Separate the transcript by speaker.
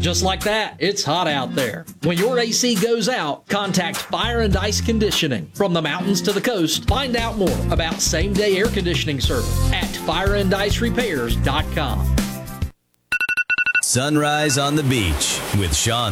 Speaker 1: Just like that, it's hot out there. When your AC goes out, contact Fire and Ice Conditioning. From the mountains to the coast, find out more about same-day air conditioning service at fireandIceRepairs.com.
Speaker 2: Sunrise on the Beach with Sean